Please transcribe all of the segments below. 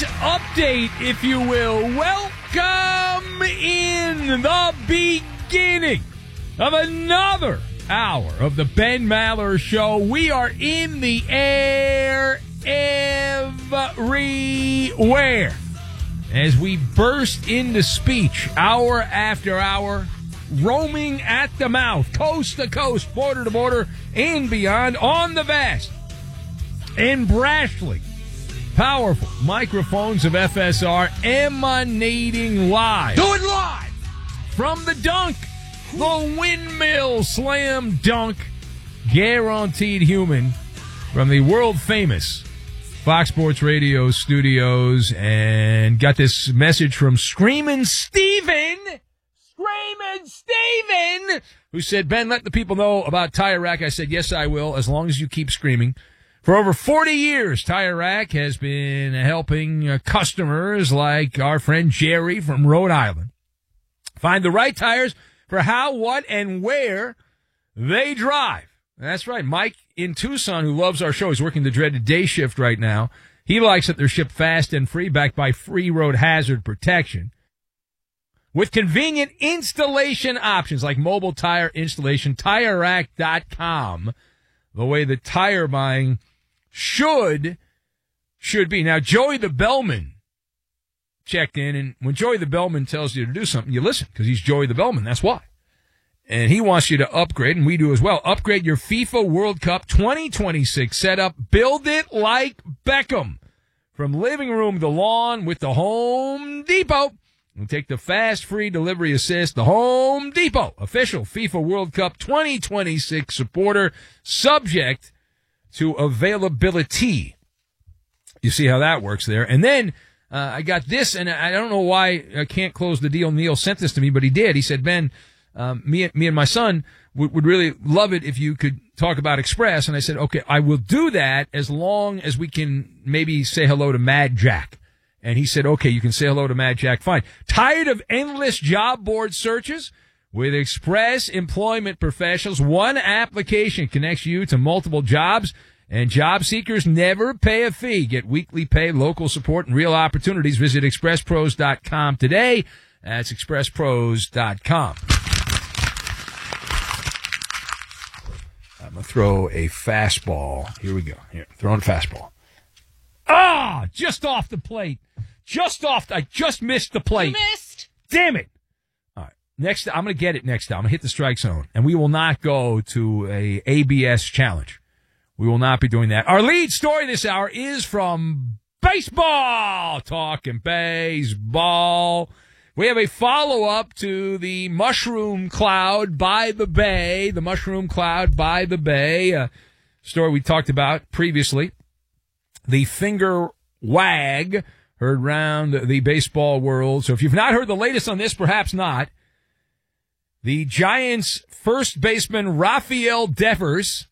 update, if you will. Welcome in the beginning of another hour of the Ben Maller Show. We are in the air everywhere as we burst into speech hour after hour, roaming at the mouth, coast to coast, border to border, and beyond on the vast and brashly powerful microphones of FSR, emanating live. Do it live! From the dunk, the windmill slam dunk, guaranteed human, from the world-famous Fox Sports Radio studios, and got this message from Screamin' Steven, who said, Ben, let the people know about Tire Rack. I said, yes, I will, as long as you keep screaming. For over 40 years, Tire Rack has been helping customers like our friend Jerry from Rhode Island find the right tires for how, what, and where they drive. That's right. Mike in Tucson, who loves our show, is working the dreaded day shift right now. He likes that they're shipped fast and free, backed by free road hazard protection, with convenient installation options like mobile tire installation. TireRack.com, the way the tire buying should be. Now, Joey the Bellman checked in, and when Joey the Bellman tells you to do something, you listen, because he's Joey the Bellman. That's why. And he wants you to upgrade, and we do as well. Upgrade your FIFA World Cup 2026 setup. Build it like Beckham. From living room to lawn with the Home Depot. And take the fast, free delivery assist. The Home Depot, official FIFA World Cup 2026 supporter, subject to availability. You see how that works there. And then I got this, and I don't know why I can't close the deal. Neil sent this to me, but he did. He said, Ben, me and my son would really love it if you could talk about Express. And I said, okay, I will do that as long as we can maybe say hello to Mad Jack. And he said, okay, you can say hello to Mad Jack. Fine. Tired of endless job board searches? With Express Employment Professionals, one application connects you to multiple jobs, and job seekers never pay a fee. Get weekly pay, local support, and real opportunities. Visit expresspros.com today. That's expresspros.com. I'm going to throw a fastball. Here we go. Here, throwing a fastball. Ah, just off the plate. I just missed the plate. You missed. Damn it. Next, I'm going to get it next time. I'm going to hit the strike zone, and we will not go to a ABS challenge. We will not be doing that. Our lead story this hour is from baseball. Talking baseball. We have a follow-up to the mushroom cloud by the bay. The mushroom cloud by the bay. Story we talked about previously. The finger wag heard round the baseball world. So if you've not heard the latest on this, perhaps not. The Giants' first baseman, Rafael Devers,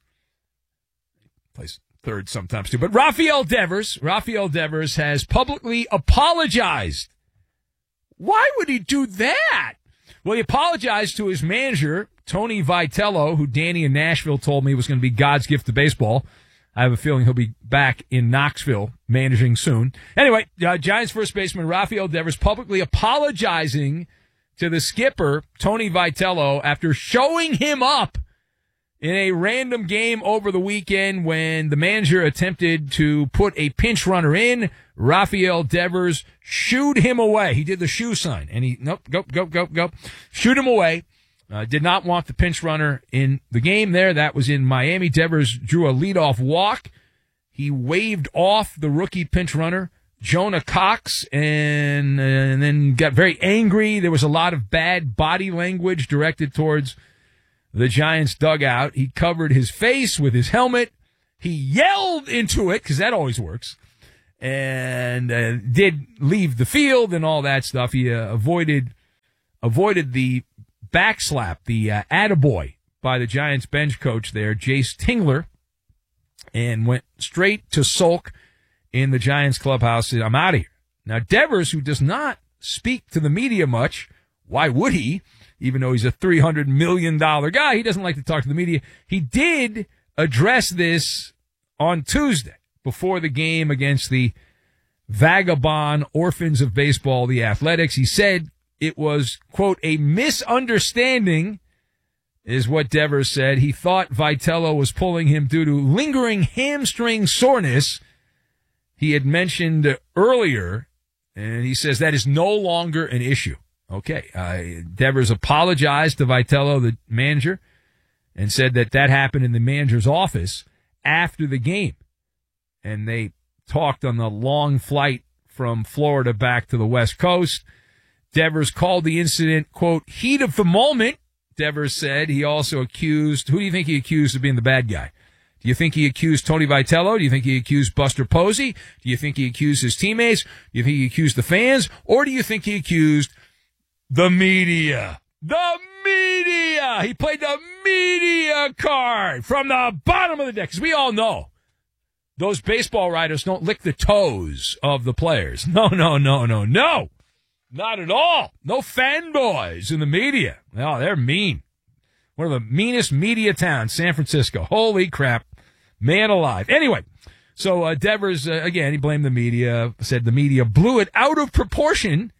plays third sometimes too, but Rafael Devers has publicly apologized. Why would he do that? Well, he apologized to his manager, Tony Vitello, who Danny in Nashville told me was going to be God's gift to baseball. I have a feeling he'll be back in Knoxville managing soon. Anyway, Giants' first baseman, Rafael Devers, publicly apologizing to the skipper, Tony Vitello, after showing him up in a random game over the weekend when the manager attempted to put a pinch runner in. Rafael Devers shooed him away. He did the shoe sign, and go. Shoot him away. Did not want the pinch runner in the game there. That was in Miami. Devers drew a leadoff walk. He waved off the rookie pinch runner, Jonah Cox, and then got very angry. There was a lot of bad body language directed towards the Giants dugout. He covered his face with his helmet. He yelled into it, because that always works, and did leave the field and all that stuff. He avoided the backslap, the attaboy by the Giants bench coach there, Jace Tingler, and went straight to sulk in the Giants clubhouse. Said, I'm out of here. Now, Devers, who does not speak to the media much, why would he? Even though he's a $300 million guy, he doesn't like to talk to the media. He did address this on Tuesday before the game against the vagabond orphans of baseball, the Athletics. He said it was, quote, a misunderstanding, is what Devers said. He thought Vitello was pulling him due to lingering hamstring soreness he had mentioned earlier, and he says that is no longer an issue. Okay, Devers apologized to Vitello, the manager, and said that happened in the manager's office after the game. And they talked on the long flight from Florida back to the West Coast. Devers called the incident, quote, heat of the moment, Devers said. He also accused, who do you think he accused of being the bad guy? Do you think he accused Tony Vitello? Do you think he accused Buster Posey? Do you think he accused his teammates? Do you think he accused the fans? Or do you think he accused the media? The media! He played the media card from the bottom of the deck. Because we all know those baseball writers don't lick the toes of the players. No. Not at all. No fanboys in the media. No, they're mean. One of the meanest media towns, San Francisco. Holy crap. Man alive. Anyway, so Devers, again, he blamed the media, said the media blew it out of proportion,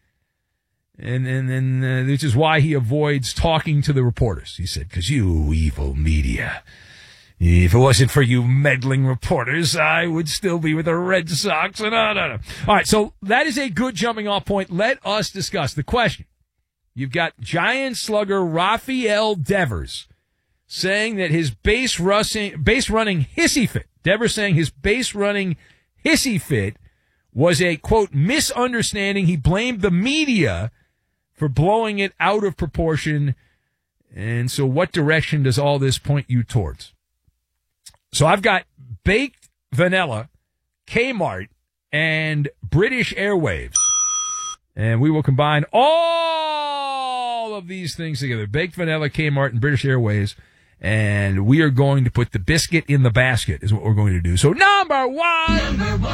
and which is why he avoids talking to the reporters. He said, because you evil media. If it wasn't for you meddling reporters, I would still be with the Red Sox. No. All right, so that is a good jumping off point. Let us discuss the question. You've got Giant slugger Rafael Devers saying that his base running hissy fit, Devers saying his base running hissy fit was a, quote, misunderstanding. He blamed the media for blowing it out of proportion. And so what direction does all this point you towards? So I've got Baked Vanilla, Kmart, and British Airwaves. And we will combine all of these things together. Baked Vanilla, Kmart, and British Airways. And we are going to put the biscuit in the basket is what we're going to do. So number one.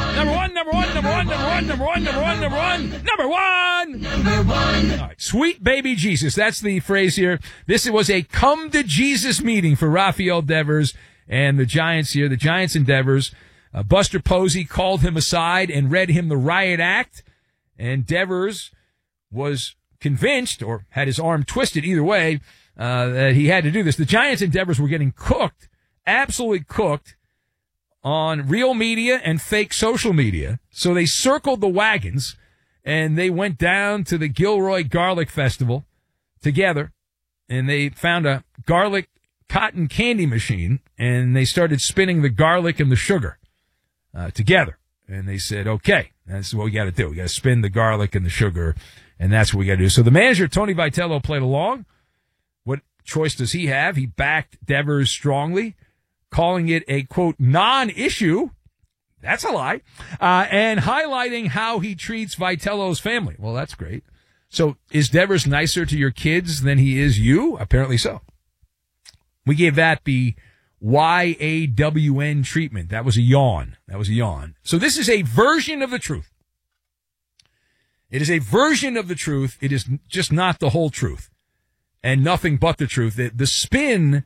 All right. Sweet baby Jesus. That's the phrase here. This was a come to Jesus meeting for Rafael Devers and the Giants here. The Giants and Devers. Buster Posey called him aside and read him the riot act. And Devers was convinced, or had his arm twisted either way, that he had to do this. The Giants and Devers were getting cooked, absolutely cooked, on real media and fake social media. So they circled the wagons, and they went down to the Gilroy Garlic Festival together, and they found a garlic cotton candy machine, and they started spinning the garlic and the sugar together. And they said, okay, that's what we got to do. We got to spin the garlic and the sugar, and that's what we got to do. So the manager, Tony Vitello, played along. What choice does he have? He backed Devers strongly, calling it a, quote, non-issue. That's a lie. And highlighting how he treats Vitello's family. Well, that's great. So is Devers nicer to your kids than he is you? Apparently so. We gave that the YAWN treatment. That was a yawn. So this is a version of the truth. It is a version of the truth. It is just not the whole truth. And nothing but the truth. The spin.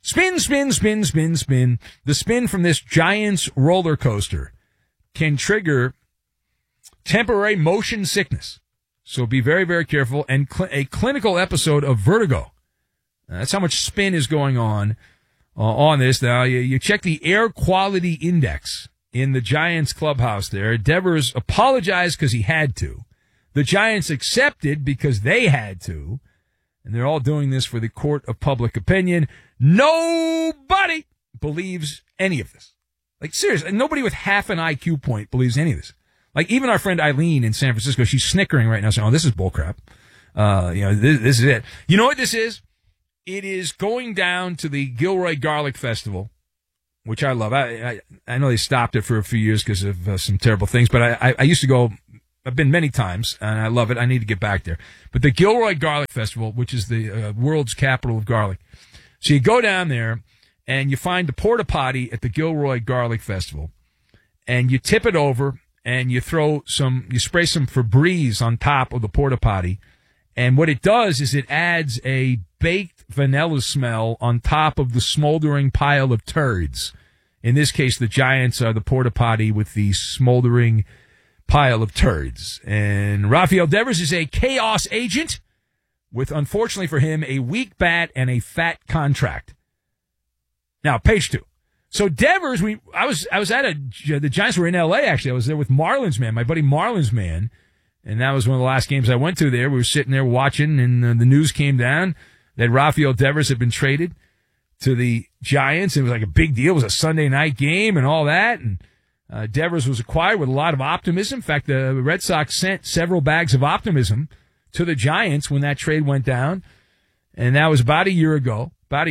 The spin from this Giants roller coaster can trigger temporary motion sickness. So be very, very careful. And a clinical episode of vertigo. That's how much spin is going on this. Now, you check the air quality index in the Giants clubhouse there. Devers apologized because he had to. The Giants accepted because they had to. And they're all doing this for the court of public opinion. Nobody believes any of this. Like, seriously, nobody with half an IQ point believes any of this. Like, even our friend Eileen in San Francisco, she's snickering right now saying, oh, this is bullcrap. This is it. You know what this is? It is going down to the Gilroy Garlic Festival, which I love. I know they stopped it for a few years because of some terrible things, but I used to go. I've been many times, and I love it. I need to get back there. But the Gilroy Garlic Festival, which is the world's capital of garlic. So you go down there, and you find the porta potty at the Gilroy Garlic Festival, and you tip it over, and you spray some Febreze on top of the porta potty. And what it does is it adds a baked vanilla smell on top of the smoldering pile of turds. In this case, the Giants are the porta potty with the smoldering pile of turds. And Rafael Devers is a chaos agent with, unfortunately for him, a weak bat and a fat contract. Now, page 2. So Devers, I was at the Giants were in L.A. actually. I was there with Marlins Man, my buddy Marlins Man, and that was one of the last games I went to there. We were sitting there watching, and the news came down that Rafael Devers had been traded to the Giants. It was like a big deal. It was a Sunday night game and all that, and Devers was acquired with a lot of optimism. In fact, the Red Sox sent several bags of optimism to the Giants when that trade went down, and that was about a year ago.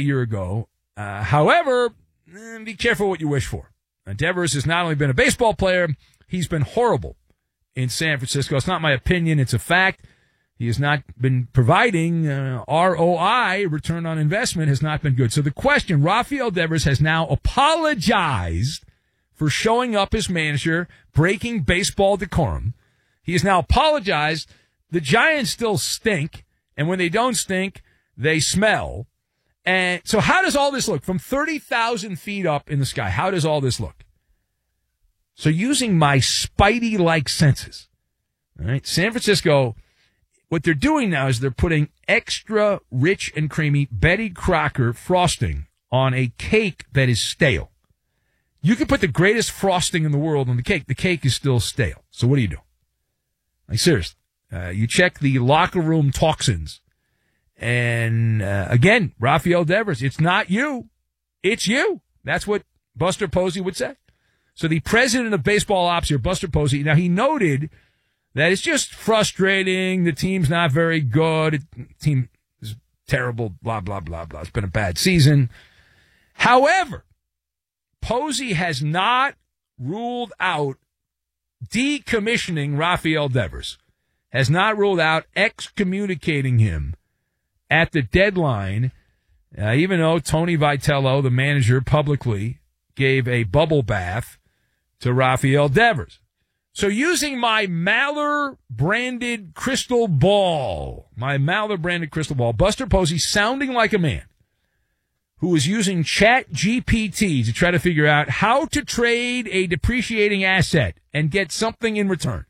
However, be careful what you wish for. Devers has not only been a baseball player, he's been horrible in San Francisco. It's not my opinion, it's a fact. He has not been providing ROI, return on investment, has not been good. So the question, Rafael Devers has now apologized for showing up as manager, breaking baseball decorum. He has now apologized. The Giants still stink, and when they don't stink, they smell. And so how does all this look? From 30,000 feet up in the sky, how does all this look? So using my Spidey-like senses, all right, San Francisco, what they're doing now is they're putting extra rich and creamy Betty Crocker frosting on a cake that is stale. You can put the greatest frosting in the world on the cake. The cake is still stale. So what do you do? Like, seriously, you check the locker room toxins. And, again, Rafael Devers, it's not you. It's you. That's what Buster Posey would say. So the president of baseball ops here, Buster Posey, now he noted that it's just frustrating. The team's not very good. The team is terrible, blah, blah, blah, blah. It's been a bad season. However, Posey has not ruled out decommissioning Rafael Devers, has not ruled out excommunicating him at the deadline, even though Tony Vitello, the manager, publicly gave a bubble bath to Rafael Devers. So using my Maller-branded crystal ball, Buster Posey, sounding like a man who is using ChatGPT to try to figure out how to trade a depreciating asset and get something in return.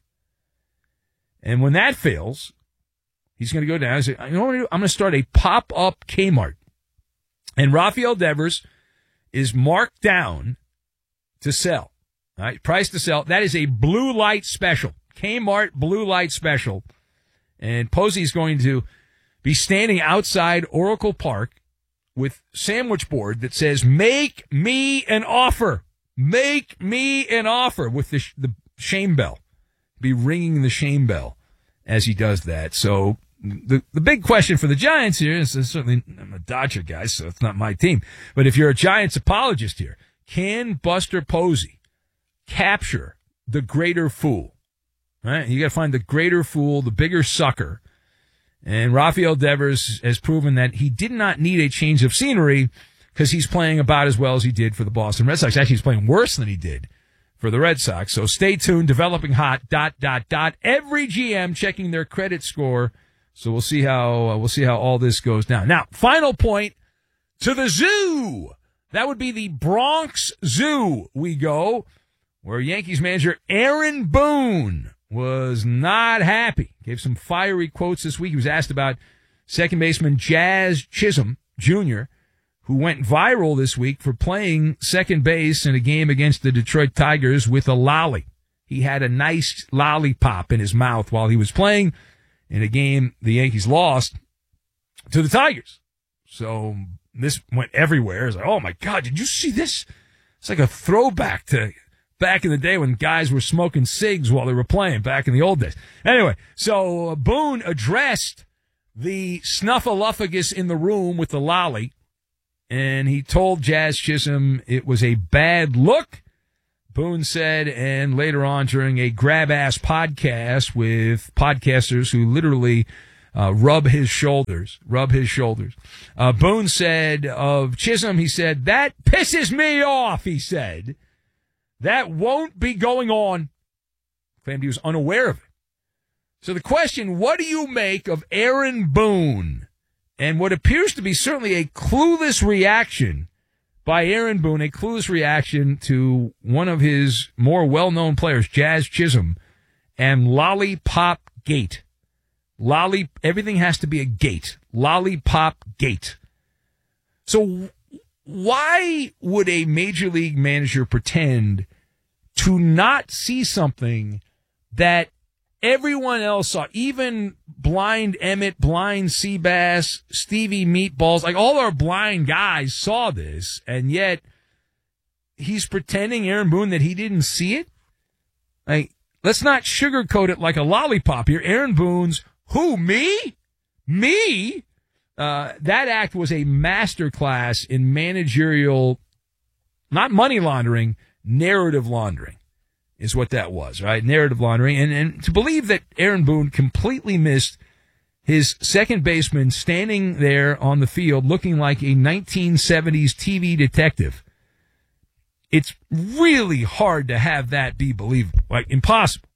And when that fails, he's going to go down and say, you know what I'm going to do? I'm going to start a pop-up Kmart. And Rafael Devers is marked down to sell. All right, price to sell. That is a blue light special. Kmart blue light special. And Posey's going to be standing outside Oracle Park with sandwich board that says, "Make me an offer. Make me an offer," with the shame bell. Be ringing the shame bell as he does that. So the big question for the Giants here is certainly, I'm a Dodger guy, so it's not my team. But if you're a Giants apologist here, can Buster Posey capture the greater fool? Right? You got to find the greater fool, the bigger sucker. And Rafael Devers has proven that he did not need a change of scenery because he's playing about as well as he did for the Boston Red Sox. Actually, he's playing worse than he did for the Red Sox. So stay tuned. Developing hot. ... Every GM checking their credit score. So we'll see how all this goes down. Now, final point, to the zoo. That would be the Bronx Zoo. We go where Yankees manager Aaron Boone was not happy. Gave some fiery quotes this week. He was asked about second baseman Jazz Chisholm Jr., who went viral this week for playing second base in a game against the Detroit Tigers with a lolly. He had a nice lollipop in his mouth while he was playing in a game the Yankees lost to the Tigers. So this went everywhere. It's like, oh my God, did you see this? It's like a throwback to back in the day when guys were smoking cigs while they were playing, back in the old days. Anyway, so Boone addressed the snuffleupagus in the room with the lolly, and he told Jazz Chisholm it was a bad look, Boone said, and later on during a grab-ass podcast with podcasters who literally rub his shoulders. Boone said of Chisholm, he said, "That pisses me off," he said. "That won't be going on." Claimed he was unaware of it. So the question, what do you make of Aaron Boone and what appears to be certainly a clueless reaction by Aaron Boone, a clueless reaction to one of his more well-known players, Jazz Chisholm, and Lollipop Gate. Everything has to be a gate. Lollipop Gate. So why would a major league manager pretend to not see something that everyone else saw? Even blind Emmett, blind Seabass, Stevie Meatballs, like all our blind guys saw this, and yet he's pretending, Aaron Boone, that he didn't see it? Like, let's not sugarcoat it like a lollipop here. Aaron Boone's, who, me? Me? That act was a masterclass in managerial, not money laundering, narrative laundering is what that was, right? Narrative laundering. And to believe that Aaron Boone completely missed his second baseman standing there on the field looking like a 1970s TV detective. It's really hard to have that be believable, like impossible.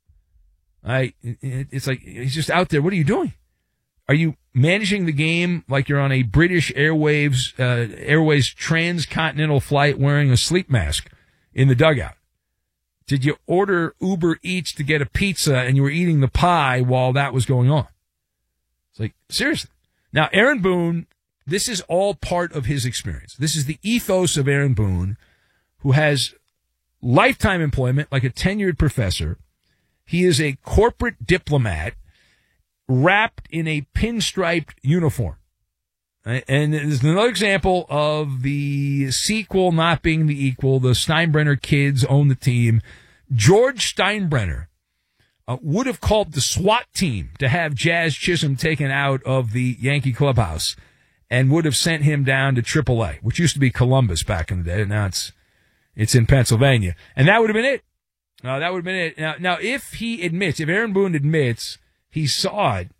It's like he's just out there. What are you doing? Are you managing the game like you're on a British Airways transcontinental flight wearing a sleep mask in the dugout? Did you order Uber Eats to get a pizza and you were eating the pie while that was going on? It's like, seriously. Now, Aaron Boone, this is all part of his experience. This is the ethos of Aaron Boone, who has lifetime employment like a tenured professor. He is a corporate diplomat wrapped in a pinstriped uniform. And there's another example of the sequel not being the equal. The Steinbrenner kids own the team. George Steinbrenner would have called the SWAT team to have Jazz Chisholm taken out of the Yankee clubhouse and would have sent him down to AAA, which used to be Columbus back in the day. Now it's in Pennsylvania. And that would have been it. That would have been it. Now, if Aaron Boone admits he saw it,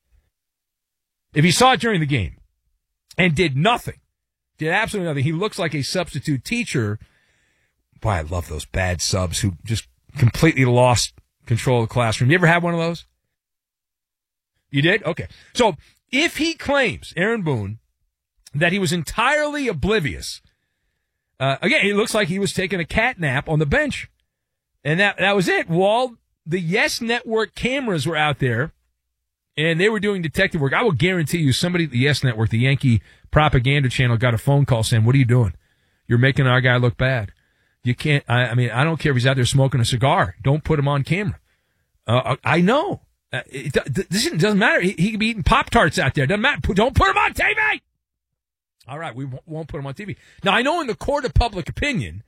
if he saw it during the game and did nothing, did absolutely nothing, he looks like a substitute teacher. Boy, I love those bad subs who just completely lost control of the classroom. You ever had one of those? You did? Okay. So if he claims, Aaron Boone, that he was entirely oblivious, again, it looks like he was taking a cat nap on the bench. And that was it. While the Yes Network cameras were out there and they were doing detective work, I will guarantee you somebody at the Yes Network, the Yankee propaganda channel, got a phone call saying, "What are you doing? You're making our guy look bad. You can't, I don't care if he's out there smoking a cigar. Don't put him on camera." I know. This doesn't matter. He could be eating Pop-Tarts out there. Doesn't matter. Don't put him on TV. All right, we won't put him on TV. Now, I know in the court of public opinion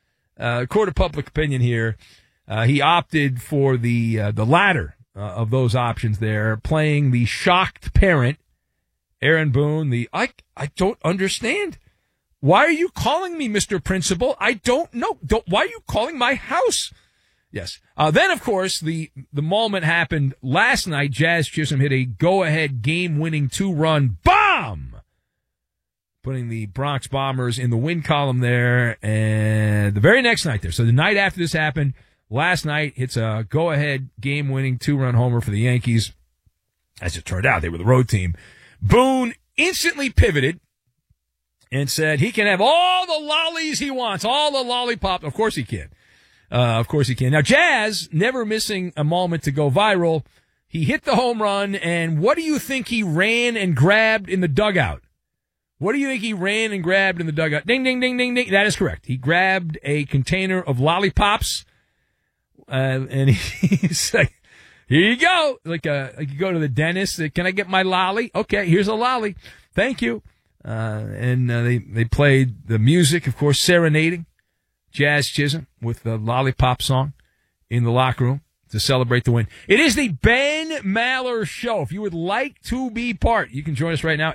here, he opted for the latter of those options there, playing the shocked parent, Aaron Boone. I don't understand. Why are you calling me, Mr. Principal? I don't know. Why are you calling my house? Yes. Then, of course, the moment happened last night. Jazz Chisholm hit a go-ahead game-winning 2-run bomb, putting the Bronx Bombers in the win column there. And the very next night there, so the night after this happened, last night, hits a go-ahead game-winning 2-run homer for the Yankees. As it turned out, they were the road team. Boone instantly pivoted and said he can have all the lollies he wants, all the lollipop. Of course he can. Of course he can. Now, Jazz, never missing a moment to go viral, he hit the home run, and what do you think he ran and grabbed in the dugout? What do you think he ran and grabbed in the dugout? Ding, ding, ding, ding, ding. That is correct. He grabbed a container of lollipops, and he's like, "Here you go." Like you go to the dentist. "Can I get my lolly?" "Okay, here's a lolly. Thank you." And they played the music, of course, serenading Jazz Chisholm with the lollipop song in the locker room to celebrate the win. It is the Ben Maller Show. If you would like to be part, you can join us right now,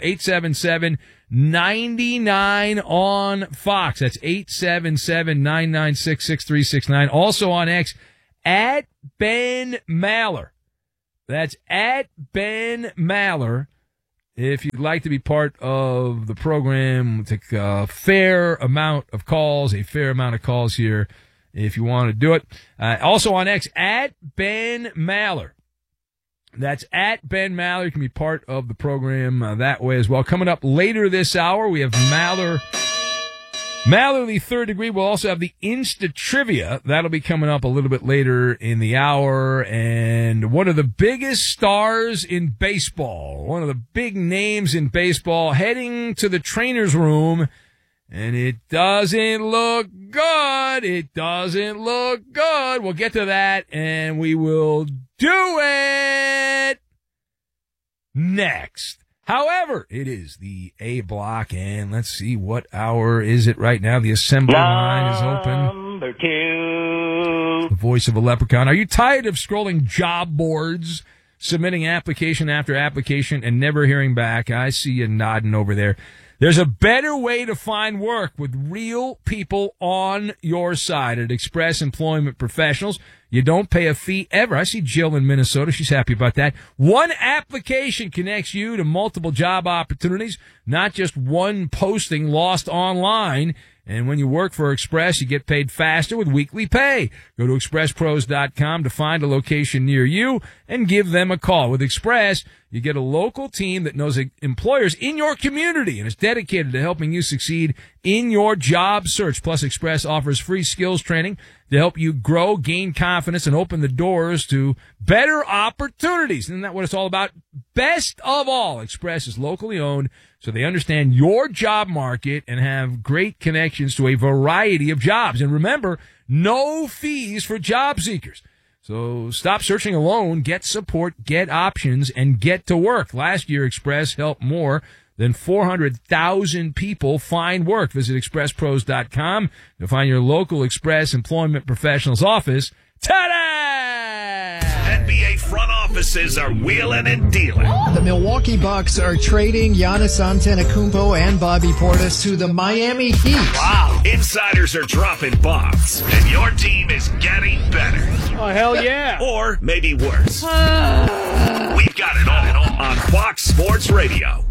877-99 on Fox. That's 877-996-6369. Also on X, at Ben Maller. That's at Ben Maller. If you'd like to be part of the program, we'll take a fair amount of calls here if you want to do it. Also on X, at Ben Maller. That's at Ben Maller. You can be part of the program that way as well. Coming up later this hour, we have Maller Mallory, third degree. We'll also have the Insta Trivia. That'll be coming up a little bit later in the hour. And one of the biggest stars in baseball, one of the big names in baseball, heading to the trainer's room. And it doesn't look good. It doesn't look good. We'll get to that, and we will do it next. However, it is the A block, and let's see, what hour is it right now? The assembly line is open. Number 2. The voice of a leprechaun. Are you tired of scrolling job boards, submitting application after application, and never hearing back? I see you nodding over there. There's a better way to find work with real people on your side at Express Employment Professionals. You don't pay a fee ever. I see Jill in Minnesota. She's happy about that. One application connects you to multiple job opportunities, not just one posting lost online. And when you work for Express, you get paid faster with weekly pay. Go to expresspros.com to find a location near you and give them a call. With Express, you get a local team that knows employers in your community and is dedicated to helping you succeed in your job search. Plus, Express offers free skills training to help you grow, gain confidence, and open the doors to better opportunities. Isn't that what it's all about? Best of all, Express is locally owned, so they understand your job market and have great connections to a variety of jobs. And remember, no fees for job seekers. So stop searching alone, get support, get options, and get to work. Last year, Express helped more than 400,000 people find work. Visit expresspros.com to find your local Express Employment Professionals office. Ta-da! NBA front offices are wheeling and dealing. The Milwaukee Bucks are trading Giannis Antetokounmpo and Bobby Portis to the Miami Heat. Wow. Insiders are dropping bombs, and your team is getting better. Oh, hell yeah. Or maybe worse. We've got it all on Fox Sports Radio.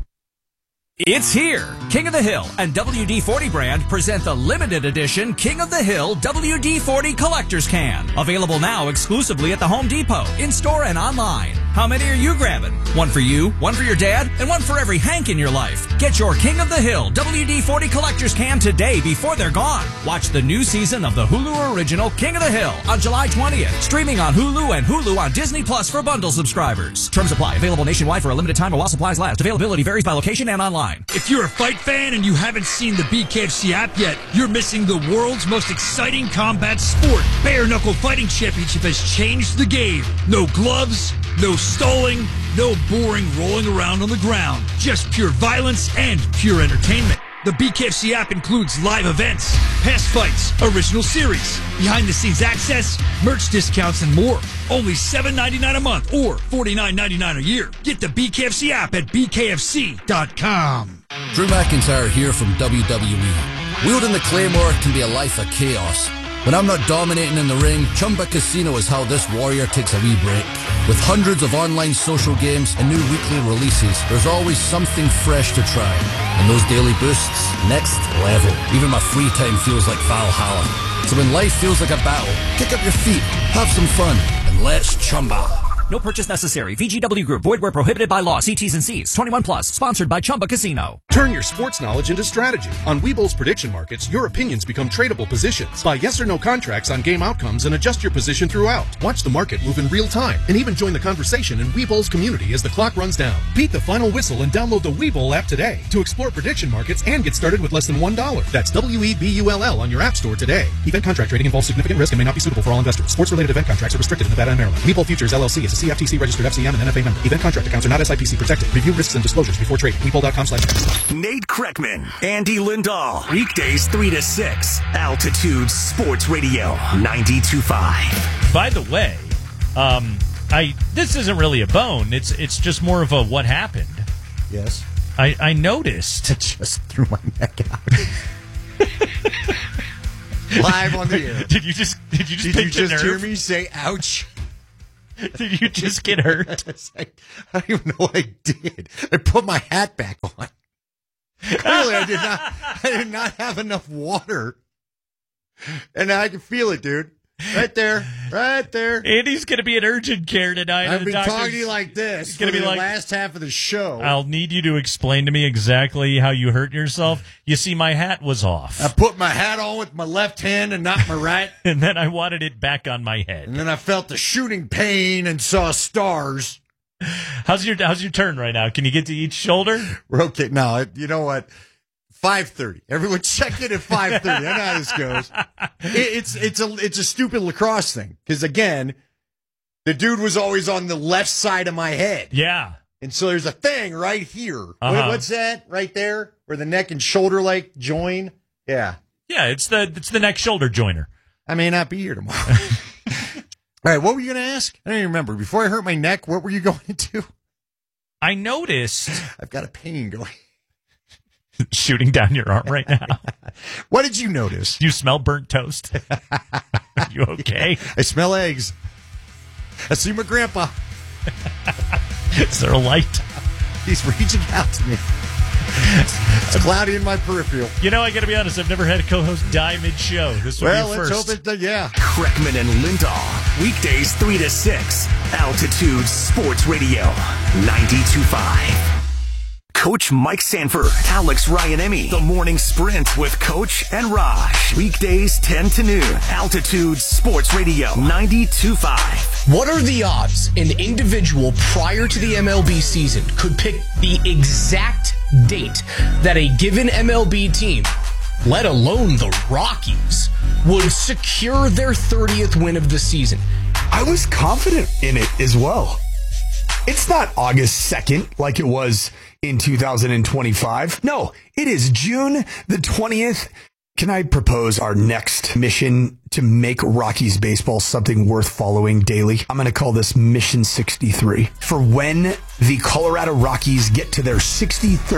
It's here. King of the Hill and WD-40 brand present the limited edition King of the Hill WD-40 Collector's Can. Available now exclusively at the Home Depot, in-store and online. How many are you grabbing? One for you, one for your dad, and one for every Hank in your life. Get your King of the Hill WD-40 Collector's Can today before they're gone. Watch the new season of the Hulu original King of the Hill on July 20th. Streaming on Hulu and Hulu on Disney Plus for bundle subscribers. Terms apply. Available nationwide for a limited time or while supplies last. Availability varies by location and online. If you're a fight fan and you haven't seen the BKFC app yet, you're missing the world's most exciting combat sport. Bare Knuckle Fighting Championship has changed the game. No gloves, no stalling, no boring rolling around on the ground. Just pure violence and pure entertainment. The BKFC app includes live events, past fights, original series, behind-the-scenes access, merch discounts, and more. Only $7.99 a month or $49.99 a year. Get the BKFC app at bkfc.com. Drew McIntyre here from WWE. Wielding the Claymore can be a life of chaos. When I'm not dominating in the ring, Chumba Casino is how this warrior takes a wee break. With hundreds of online social games and new weekly releases, there's always something fresh to try. And those daily boosts, next level. Even my free time feels like Valhalla. So when life feels like a battle, kick up your feet, have some fun, and let's Chumba. No purchase necessary. VGW Group. Void where prohibited by law. See T's and C's. 21 plus. Sponsored by Chumba Casino. Turn your sports knowledge into strategy. On Webull's prediction markets, your opinions become tradable positions. Buy yes or no contracts on game outcomes and adjust your position throughout. Watch the market move in real time and even join the conversation in Webull's community as the clock runs down. Beat the final whistle and download the Webull app today to explore prediction markets and get started with less than $1. That's WEBULL on your app store today. Event contract trading involves significant risk and may not be suitable for all investors. Sports-related event contracts are restricted in Nevada and Maryland. Webull Futures LLC is a CFTC registered FCM and NFA member. Event contract accounts are not SIPC protected. Review risks and disclosures before trading. Webull.com/. Nate Kreckman, Andy Lindahl. Weekdays 3 to 6. Altitude Sports Radio 92.5. By the way, this isn't really a bone. It's just more of a what happened. Yes. I noticed. I just threw my neck out. Live on the air. Did you just hear me say ouch? Did you just get hurt? I don't even know what I did. I put my hat back on. Clearly, I did not have enough water. And I can feel it, dude. Right there. Andy's going to be in urgent care tonight. I've been talking to you like this. It's going to be the last half of the show. I'll need you to explain to me exactly how you hurt yourself. You see, my hat was off. I put my hat on with my left hand and not my right. And then I wanted it back on my head. And then I felt the shooting pain and saw stars. How's your turn right now? Can you get to each shoulder? We're okay. No, you know what? 5:30. Everyone check in at 5:30. I know how this goes. It's a stupid lacrosse thing. Because again, the dude was always on the left side of my head. Yeah. And so there's a thing right here. Uh-huh. What's that? Right there? Where the neck and shoulder like join? Yeah. Yeah, it's the neck shoulder joiner. I may not be here tomorrow. All right, what were you going to ask? I don't even remember. Before I hurt my neck, what were you going to do? I noticed. I've got a pain going. Shooting down your arm right now. What did you notice? You smell burnt toast. Are you okay? I smell eggs. I see my grandpa. Is there a light? He's reaching out to me. It's cloudy in my peripheral. You know, I got to be honest. I've never had a co-host die mid-show. This will be let's first. hope it. Yeah. Kreckman and Lindahl, weekdays 3 to 6. Altitude Sports Radio, 92.5. Coach Mike Sanford, Alex Ryan-Emmy, The Morning Sprint with Coach and Raj. Weekdays 10 to noon. Altitude Sports Radio, 92.5. What are the odds an individual prior to the MLB season could pick the exact date that a given MLB team, let alone the Rockies, would secure their 30th win of the season? I was confident in it as well. It's not August 2nd like it was in 2025. No, it is June the 20th. Can I propose our next mission to make Rockies baseball something worth following daily? I'm going to call this Mission 63. For when the Colorado Rockies get to their 63rd